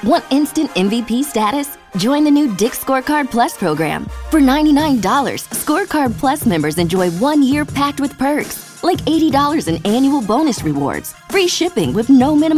Want instant MVP status? Join the new Dick's Scorecard Plus program. For $99, Scorecard Plus members enjoy 1 year packed with perks, like $80 in annual bonus rewards, free shipping with no minimum